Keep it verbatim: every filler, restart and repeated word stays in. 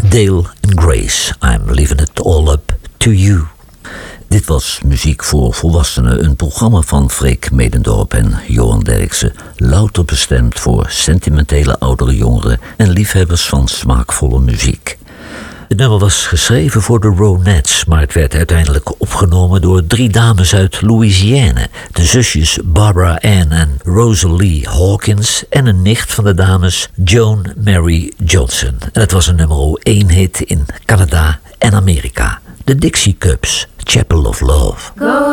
Dale and Grace, I'm leaving it all up to you. Dit was Muziek voor Volwassenen, een programma van Freek Medendorp en Johan Derksen. Louter bestemd voor sentimentele oudere jongeren en liefhebbers van smaakvolle muziek. Het nummer was geschreven voor de Ronettes, maar het werd uiteindelijk opgenomen door drie dames uit Louisiane. De zusjes Barbara Ann en Rosalie Hawkins en een nicht van de dames Joan Mary Johnson. En het was een nummer één hit in Canada en Amerika. De Dixie Cups, Chapel of Love. Go.